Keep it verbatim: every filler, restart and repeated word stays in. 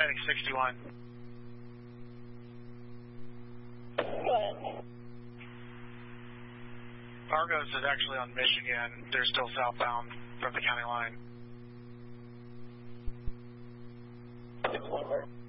paramedic sixty-one. Go ahead. Argos is actually on Michigan. They're still southbound from the county line. six one.